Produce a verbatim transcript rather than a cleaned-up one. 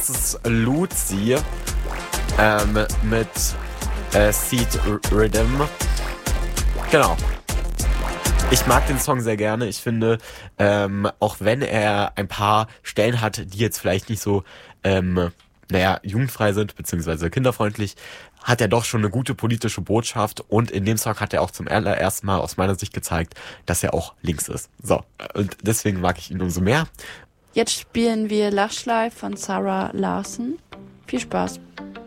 das ist Luzi ähm, mit äh, Seed Rhythm. Genau. Ich mag den Song sehr gerne. Ich finde, ähm, auch wenn er ein paar Stellen hat, die jetzt vielleicht nicht so, ähm, naja, jugendfrei sind, beziehungsweise kinderfreundlich, hat er doch schon eine gute politische Botschaft. Und in dem Song hat er auch zum allerersten Mal aus meiner Sicht gezeigt, dass er auch links ist. So, und deswegen mag ich ihn umso mehr. Jetzt spielen wir Lachschlei von Sarah Larson. Viel Spaß.